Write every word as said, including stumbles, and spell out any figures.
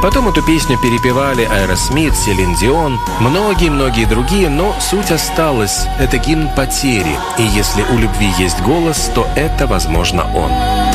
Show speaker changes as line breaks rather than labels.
Потом эту песню перепевали Аэросмит, Селин Дион, многие-многие другие, но суть осталась. Это гимн потери. И если у любви есть голос, то это, возможно, он.